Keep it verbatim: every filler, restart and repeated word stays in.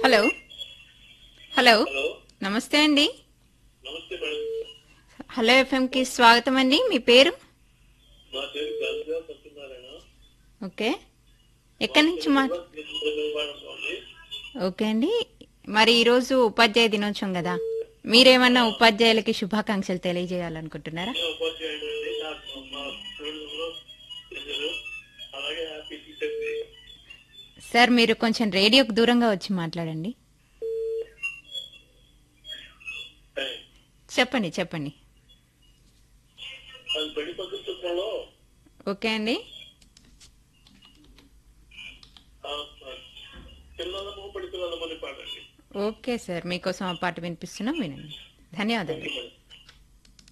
Hello hello hello నమస్తే అండి. నమస్తే మేడం. హలో ఎఫ్ఎంకి స్వాగతం అండి. మీ పేరు? నా పేరు గంగా సత్యనారాయణ. ఓకే, ఎక్కడి నుంచి మా స్వామి. ఓకే అండి. మరి ఈరోజు ఉపాధ్యాయ దినోత్సవం కదా, మీరేమన్నా ఉపాధ్యాయులకి శుభాకాంక్షలు తెలియజేయాలనుకుంటున్నారా? నేను ఉపాధ్యాయుడు అండి. నాకు మా స్టూడెంట్స్ ఇద్దరు. అలాగే హ్యాపీ టీచర్స్ డే. సార్ మీరు కొంచెం రేడియోకి దూరంగా వచ్చి మాట్లాడండి. చెప్పండి చెప్పండి. అది బడి పద్ధతి సూత్రంలో ఓకే అండి. పిల్లలము బడి పిల్లలమని పాడండి. ఓకే సార్, మీకోసం ఆ పాట వినిపిస్తున్నాం, వినండి. ధన్యవాదాలు. Okay madam.